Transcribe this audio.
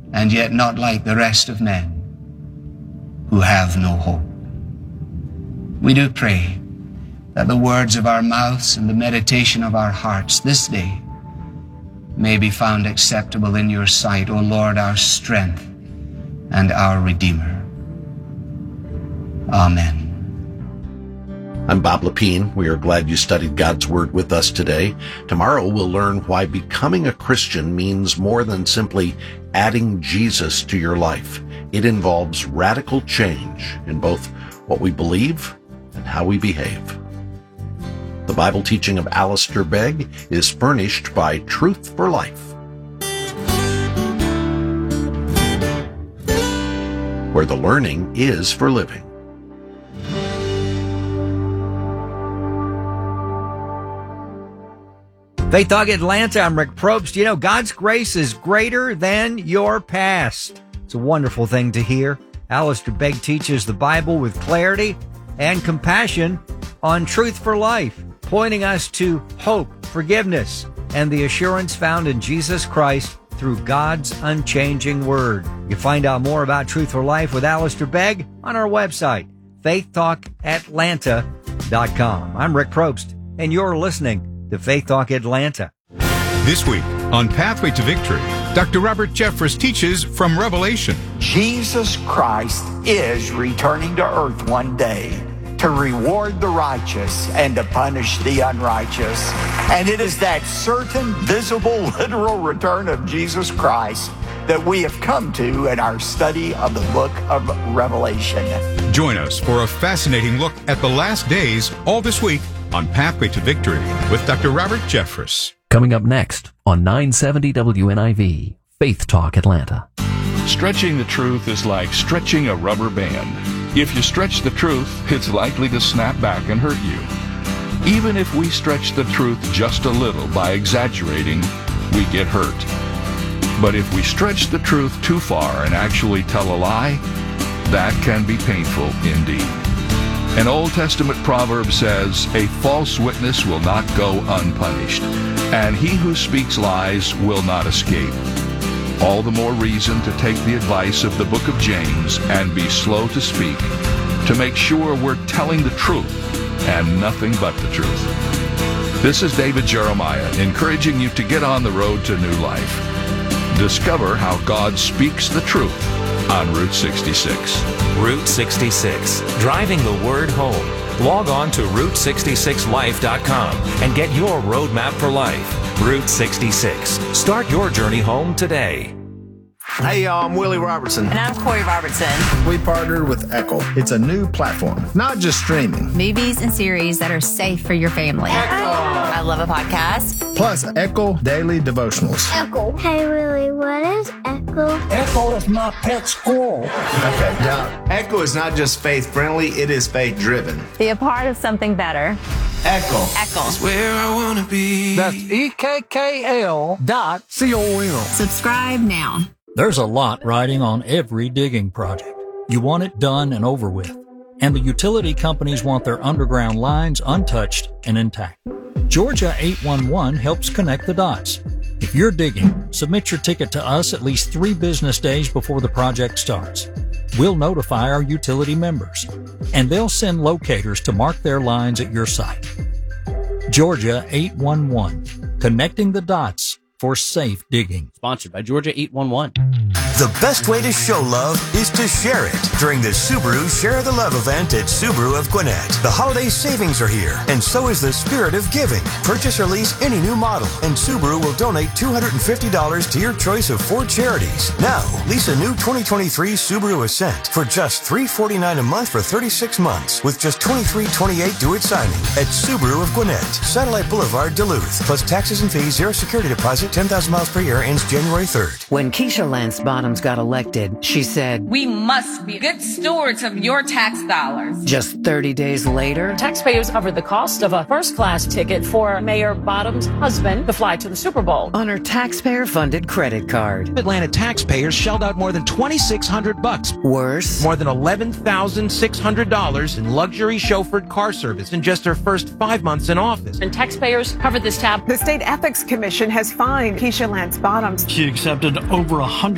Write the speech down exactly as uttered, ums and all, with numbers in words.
and yet not like the rest of men who have no hope. We do pray that the words of our mouths and the meditation of our hearts this day may be found acceptable in your sight, O Lord, our strength and our Redeemer. Amen. I'm Bob Lepine. We are glad you studied God's Word with us today. Tomorrow we'll learn why becoming a Christian means more than simply adding Jesus to your life. It involves radical change in both what we believe and how we behave. The Bible teaching of Alistair Begg is furnished by Truth for Life, where the learning is for living. Faith Talk Atlanta, I'm Rick Probst. You know, God's grace is greater than your past. It's a wonderful thing to hear. Alistair Begg teaches the Bible with clarity and compassion on Truth for Life, pointing us to hope, forgiveness, and the assurance found in Jesus Christ through God's unchanging Word. You can find out more about Truth for Life with Alistair Begg on our website, faith talk atlanta dot com. I'm Rick Probst, and you're listening to Faith Talk Atlanta. This week on Pathway to Victory, Doctor Robert Jeffress teaches from Revelation. Jesus Christ is returning to earth one day to reward the righteous and to punish the unrighteous. And it is that certain, visible, literal return of Jesus Christ that we have come to in our study of the book of Revelation. Join us for a fascinating look at the last days, all this week on Pathway to Victory with Doctor Robert Jeffress. Coming up next on nine seventy W N I V, Faith Talk Atlanta. Stretching the truth is like stretching a rubber band. If you stretch the truth, it's likely to snap back and hurt you. Even if we stretch the truth just a little by exaggerating, we get hurt. But if we stretch the truth too far and actually tell a lie, that can be painful indeed. An Old Testament proverb says, "A false witness will not go unpunished, and he who speaks lies will not escape." All the more reason to take the advice of the book of James and be slow to speak, to make sure we're telling the truth and nothing but the truth. This is David Jeremiah, encouraging you to get on the road to new life. Discover how God speaks the truth on Route sixty-six. Route sixty-six, driving the word home. Log on to route sixty-six life dot com and get your roadmap for life. Route sixty-six. Start your journey home today. Hey, y'all, I'm Willie Robertson. And I'm Corey Robertson. We partnered with Echo. It's a new platform, not just streaming. Movies and series that are safe for your family. Echo. I love a podcast. Plus, Echo Daily Devotionals. Echo. Hey, Willie, what is Echo? Echo is my pet squirrel. Okay, now, Echo is not just faith-friendly, it is faith-driven. Be a part of something better. Echo. Echo. It's where I want to be. That's E K K L dot C O M. Subscribe now. There's a lot riding on every digging project. You want it done and over with. And the utility companies want their underground lines untouched and intact. Georgia eight one one helps connect the dots. If you're digging, submit your ticket to us at least three business days before the project starts. We'll notify our utility members, and they'll send locators to mark their lines at your site. Georgia eight one one, connecting the dots for safe digging. Sponsored by Georgia eight one one. The best way to show love is to share it during the Subaru Share the Love event at Subaru of Gwinnett. The holiday savings are here, and so is the spirit of giving. Purchase or lease any new model, and Subaru will donate two hundred fifty dollars to your choice of four charities. Now, lease a new twenty twenty-three Subaru Ascent for just three hundred forty-nine dollars a month for thirty-six months, with just twenty-three twenty-eight due at signing at Subaru of Gwinnett, Satellite Boulevard, Duluth. Plus taxes and fees, zero security deposit, ten thousand miles per year, ends January third. When Keisha Lance Bottoms got elected, she said, "We must be good stewards of your tax dollars." Just thirty days later, taxpayers covered the cost of a first-class ticket for Mayor Bottoms' husband to fly to the Super Bowl on her taxpayer-funded credit card. Atlanta taxpayers shelled out more than twenty-six hundred bucks. Worse, more than eleven thousand six hundred dollars in luxury chauffeured car service in just her first five months in office. And taxpayers covered this tab. The State Ethics Commission has fined Keisha Lance Bottoms. She accepted over a hundred